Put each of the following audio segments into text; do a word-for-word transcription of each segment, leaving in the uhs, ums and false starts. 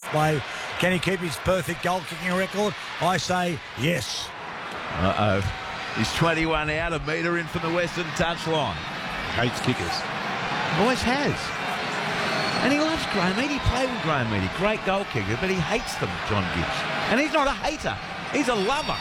halfway. Can he keep his perfect goal-kicking record? I say yes. Uh-oh. He's twenty-one out, a metre in from the western touchline. Hates kickers. Always has. And he loves Graham Eady. He played with Graham Eady. Great goal kicker, but he hates them, John Gibbs. And he's not a hater. He's a lover.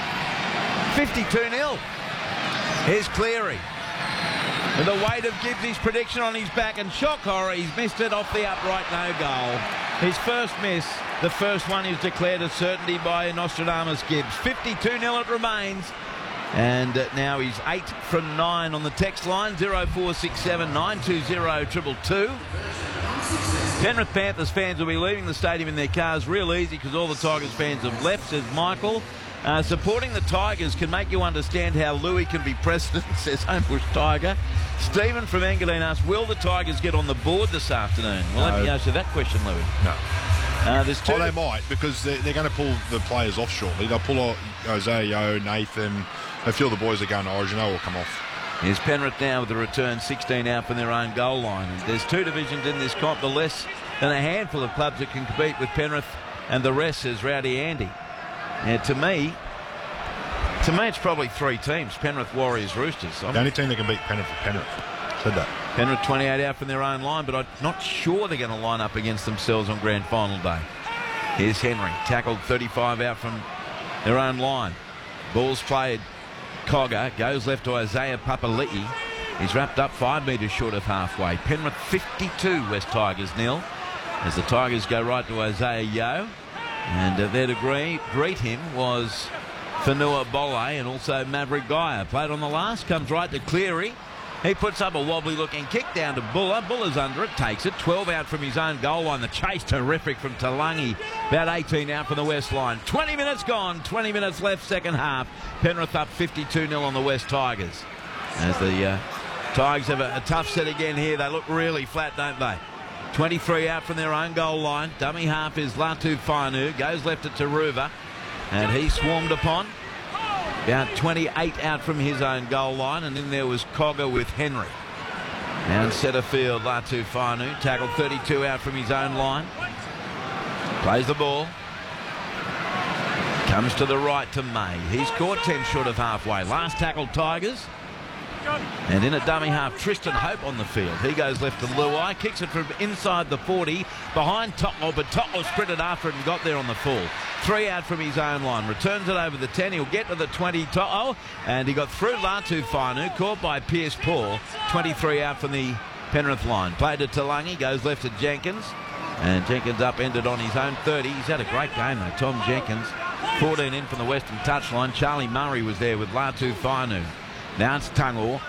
fifty-two nil. Here's Cleary. With the weight of Gibbs' prediction on his back, and shock horror, he's missed it off the upright, no goal. His first miss, the first one is declared a certainty by Nostradamus Gibbs. fifty-two nil it remains. And uh, now he's eight from nine on the text line, oh four six seven, nine two zero, two two two. Penrith Panthers fans will be leaving the stadium in their cars real easy because all the Tigers fans have left, says Michael. Uh, supporting the Tigers can make you understand how Louis can be president, says Homebush Tiger. Stephen from Engadine asks, will the Tigers get on the board this afternoon? Well, no. Let me answer that question, Louis. No. Uh, there's two oh, they might, because they're, they're going to pull the players off shortly. They'll pull off Isaiah Yeo, Nathan. A few of the boys are going to Origin. They will come off. Here's Penrith now with the return, sixteen out from their own goal line. And there's two divisions in this comp, the less than a handful of clubs that can compete with Penrith, and the rest is Rowdy Andy. Now, to me, to me, it's probably three teams: Penrith, Warriors, Roosters. I'm the only team that can beat Penrith is Penrith. Said that. Penrith twenty-eight out from their own line, but I'm not sure they're going to line up against themselves on grand final day. Here's Henry, tackled thirty-five out from their own line. Ball's played. Cogger goes left to Isaiah Papali'i. He's wrapped up five metres short of halfway. Penrith fifty-two, West Tigers nil. As the Tigers go right to Isaiah Yeo. And uh, there to greet, greet him was Fanua Bole and also Maverick Geyer. Played on the last, comes right to Cleary. He puts up a wobbly-looking kick down to Buller. Buller's under it, takes it. twelve out from his own goal line. The chase terrific from Talangi. About eighteen out from the west line. twenty minutes gone. twenty minutes left, second half. Penrith up fifty-two nil on the West Tigers. As the uh, Tigers have a, a tough set again here. They look really flat, don't they? twenty-three out from their own goal line. Dummy half is Latu Fainu. Goes left to Taruva. And he swarmed upon. About twenty-eight out from his own goal line, and then there was Cogger with Henry. Down centre field, Latu Fainu, tackled thirty-two out from his own line. Plays the ball. Comes to the right to May. He's caught ten short of halfway. Last tackle, Tigers. And in a dummy half, Tristan Hope on the field. He goes left to Luai, kicks it from inside the forty, behind Totlow, but Totlow sprinted after it and got there on the full. Three out from his own line, returns it over the ten, he'll get to the twenty, Totlow, and he got through Latu Fainu, caught by Pierce Paul, twenty-three out from the Penrith line. Played to Talangi, goes left to Jenkins, and Jenkins upended on his own thirty. He's had a great game though, Tom Jenkins. fourteen in from the western touchline. Charlie Murray was there with Latu Fainu. Now it's Tungor.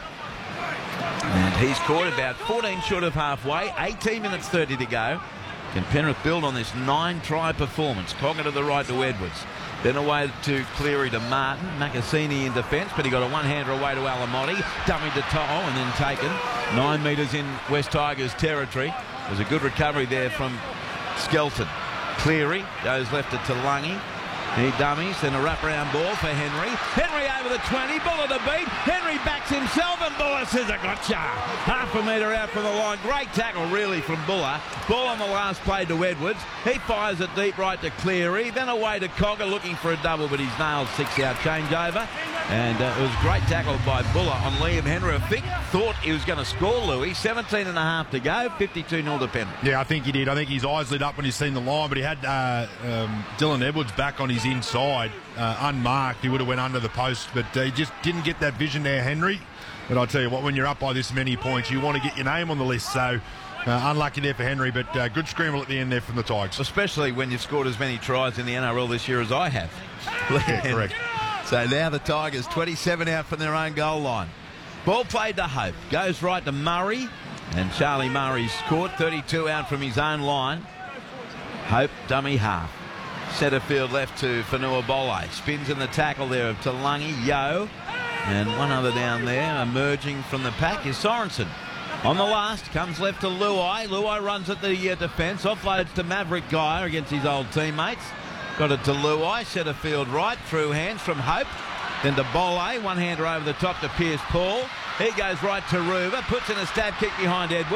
And he's caught about fourteen short of halfway. eighteen minutes thirty to go. Can Penrith build on this nine-try performance? Cogger to the right to Edwards. Then away to Cleary to Martin. Macassini in defence, but he got a one-hander away to Alamotti. Dummy to To'o and then taken. Nine metres in West Tigers territory. There's a good recovery there from Skelton. Cleary goes left to Talangi. He dummies, then a wraparound ball for Henry. Henry over the twenty, Buller to beat. Henry backs himself and Buller says a gotcha. Half a metre out from the line. Great tackle really from Buller. Ball on the last play to Edwards. He fires it deep right to Cleary. Then away to Cogger looking for a double, but he's nailed six out changeover. And uh, it was a great tackle by Buller on Liam Henry. I think thought he was going to score, Louis. seventeen and a half to go. fifty-two nil to Penrith. Yeah, I think he did. I think his eyes lit up when he seen the line, but he had uh, um, Dylan Edwards back on his inside, uh, unmarked. He would have went under the post, but uh, he just didn't get that vision there, Henry. But I'll tell you what, when you're up by this many points, you want to get your name on the list. So uh, unlucky there for Henry, but uh, good scramble at the end there from the Tigers. Especially when you've scored as many tries in the N R L this year as I have. Yeah, correct. So now the Tigers, twenty-seven out from their own goal line. Ball played to Hope. Goes right to Murray. And Charlie Murray's caught, thirty-two out from his own line. Hope, dummy half. Centre field left to Fanua Bole. Spins in the tackle there of Talangi, Yeo. And one other down there, emerging from the pack is Sorensen. On the last, comes left to Luai. Luai runs at the uh, defence, offloads to Maverick Geyer against his old teammates. Got it to Luai, centre field right, through hands from Hope. Then to Bole, one-hander over the top to Pierce Paul. He goes right to Ruva, puts in a stab kick behind Edwards.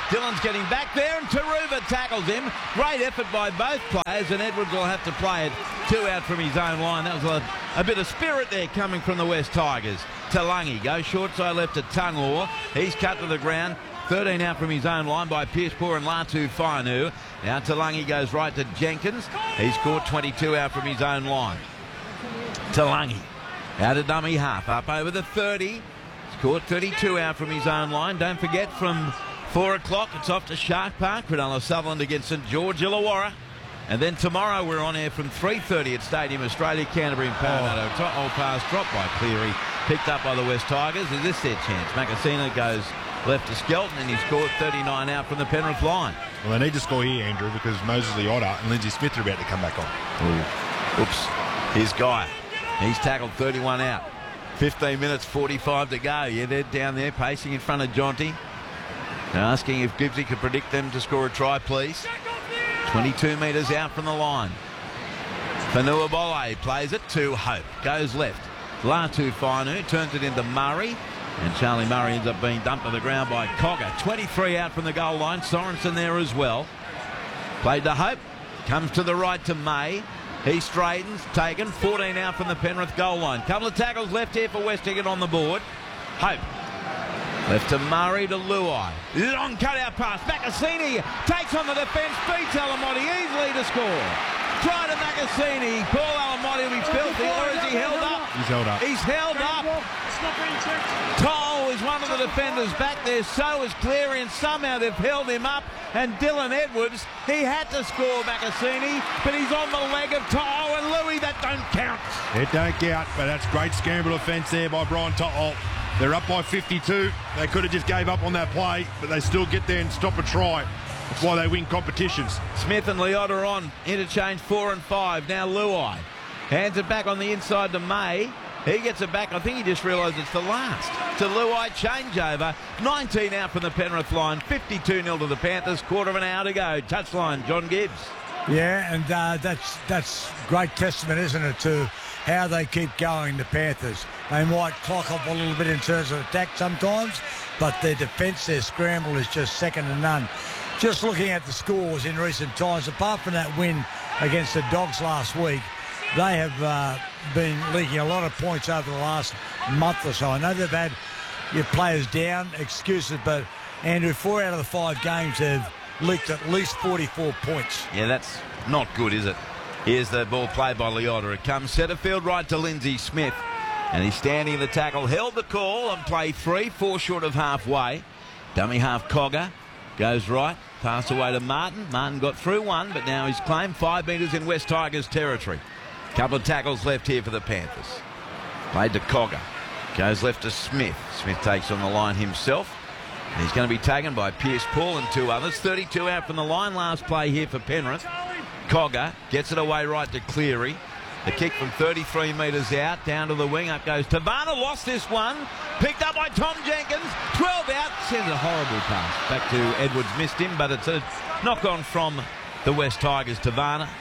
Dillon's getting back there, and Taruva tackles him. Great effort by both players, and Edwards will have to play it two out from his own line. That was a, a bit of spirit there coming from the West Tigers. Talangi goes short side left to Tunglaw. He's cut to the ground. thirteen out from his own line by Piercepour and Latu Fainu. Now Talangi goes right to Jenkins. He's caught twenty-two out from his own line. Talangi out of dummy half, up over the thirty. He's caught thirty-two out from his own line. Don't forget, from four o'clock it's off to Shark Park. Cronulla Sutherland against St George Illawarra. And then tomorrow we're on air from three thirty at Stadium Australia, Canterbury and Parramatta. Oh. Old pass dropped by Cleary, picked up by the West Tigers. Is this their chance? Makasina goes left to Skelton, and he's scored thirty-nine out from the Penrith line. Well, they need to score here, Andrew, because Moses Leota and Lindsay Smith are about to come back on. Ooh. Oops. Here's Guy. He's tackled thirty-one out. fifteen minutes, forty-five to go. Yeah, they're down there pacing in front of Jonty. They're asking if Gibbsy could predict them to score a try, please. twenty-two metres out from the line. Fanuabole plays it to Hope. Goes left. Latu Fainu turns it into Murray. And Charlie Murray ends up being dumped to the ground by Cogger. twenty-three out from the goal line. Sorensen there as well. Played to Hope. Comes to the right to May. He straightens. Taken. fourteen out from the Penrith goal line. Couple of tackles left here for West to get on the board. Hope. Left to Murray to Luai. Long cut-out pass. Makasini takes on the defence. Beats Alamotti easily to score. Try to Makasini. Paul Alamotti will be filthy, or is he held up? He's held up. He's held up. Toll is one of the defenders back there. So is Cleary, and somehow they've held him up. And Dylan Edwards, he had to score Makasini, but he's on the leg of Toll, and Louis, that don't count. It don't count, but that's great scramble offence there by Brian Toll. They're up by fifty-two. They could have just gave up on that play, but they still get there and stop a try. That's why they win competitions. Smith and Leota on interchange four and five. Now Luai hands it back on the inside to May. He gets it back. I think he just realised it's the last. To Luai, changeover. nineteen out from the Penrith line. fifty-two nil to the Panthers. Quarter of an hour to go. Touchline, John Gibbs. Yeah, and uh, that's that's great testament, isn't it, to how they keep going, the Panthers. They might clock up a little bit in terms of attack sometimes, but their defence, their scramble is just second to none. Just looking at the scores in recent times, apart from that win against the Dogs last week, they have uh, been leaking a lot of points over the last month or so. I know they've had your players down, excuses, but Andrew, four out of the five games have leaked at least forty-four points. Yeah, that's not good, is it? Here's the ball played by Leota. It comes centre field right to Lindsay Smith. And he's standing in the tackle. Held the call on play three, four short of halfway. Dummy half Cogger. Goes right. Pass away to Martin. Martin got through one, but now he's claimed five metres in West Tigers territory. Couple of tackles left here for the Panthers. Played to Cogger. Goes left to Smith. Smith takes on the line himself. And he's going to be taken by Piercepour and two others. thirty-two out from the line. Last play here for Penrith. Cogger gets it away right to Cleary. The kick from thirty-three metres out, down to the wing. Up goes Tavana. Lost this one. Picked up by Tom Jenkins. twelve out. Sends a horrible pass. Back to Edwards. Missed him, but it's a knock on from the West Tigers. Tavana